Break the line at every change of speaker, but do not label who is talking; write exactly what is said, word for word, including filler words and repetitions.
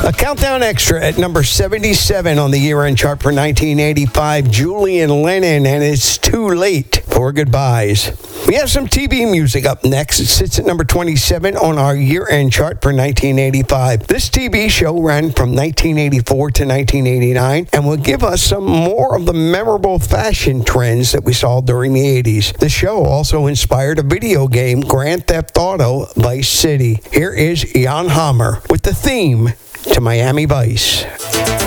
A Countdown Extra at number seventy-seven on the year-end chart for nineteen eighty-five, Julian Lennon and It's Too Late for Goodbyes. We have some T V music up next. It sits at number twenty-seven on our year-end chart for nineteen eighty-five. This T V show ran from nineteen eighty-four to nineteen eighty-nine and will give us some more of the memorable fashion trends that we saw during the eighties. The show also inspired a video game, Grand Theft Auto Vice City. Here is Jan Hammer with the theme to Miami Vice.